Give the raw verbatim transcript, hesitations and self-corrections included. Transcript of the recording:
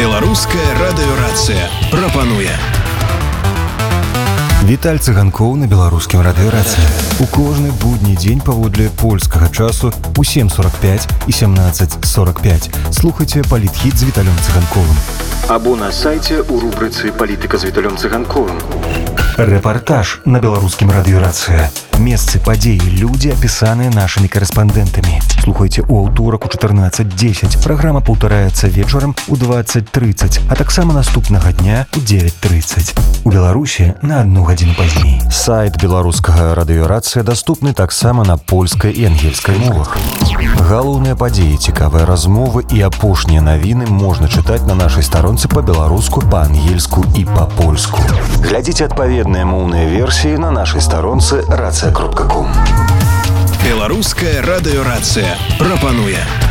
Беларуская радыёрацыя прапануе. Віталь Цыганкоў на беларускім радыёрацыі. У кожны будні дзень паводле польскага часу у сем сорок пять і семнадцать сорок пять слухайце палітхіт з Віталем Цыганковым. Або на сайце у рубрыцы «Палітыка з Віталем Цыганковым». Рэпартаж на беларускім радыёрацыі. Месцы, падзеі, людзі, апісаныя нашымі карэспандэнтамі. Слухайце ў аўторак у чатырнаццаць дзесяць. Праграма паўтараецца вечарам у двадцать тридцать, а таксама наступнага дня у девять тридцать. У Беларусі на одну гадзіну пазней. Сайт беларускага радыёрацыя даступны таксама на польскай і ангельскай мовах. Галоўныя падзеі, цікавыя размовы і апошнія навіны можна чытаць на нашай старонцы па-беларуску, па-ангельску і па-польску. Глядзіце адпаведныя моўныя версіі на нашай старонцы рацыя кропка ком. Беларуская радыёрацыя прапануе.